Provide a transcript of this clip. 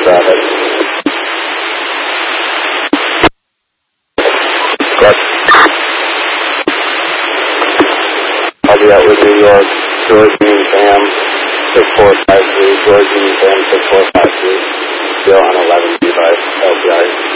traffic. I'll be out with New York, George and Sam, 6453, George and Sam, 6453, still on 11 device, LPI.